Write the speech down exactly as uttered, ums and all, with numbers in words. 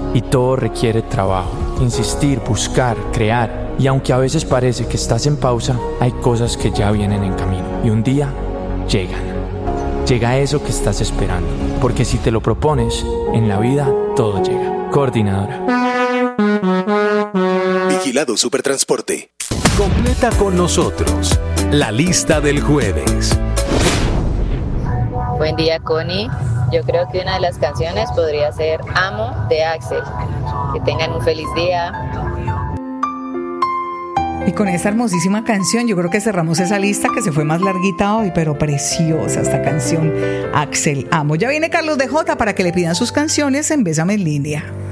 Y todo requiere trabajo, insistir, buscar, crear. Y aunque a veces parece que estás en pausa, hay cosas que ya vienen en camino. Y un día llegan. Llega eso que estás esperando. Porque si te lo propones, en la vida todo llega. Coordinadora. Vigilado Supertransporte. Completa con nosotros la lista del jueves. Buen día, Connie. Yo creo que una de las canciones podría ser Amo de Axel. Que tengan un feliz día. Y con esta hermosísima canción yo creo que cerramos esa lista que se fue más larguita hoy, pero preciosa esta canción, Axel Amo. Ya viene Carlos de Jota para que le pidan sus canciones en Bésame en Línea.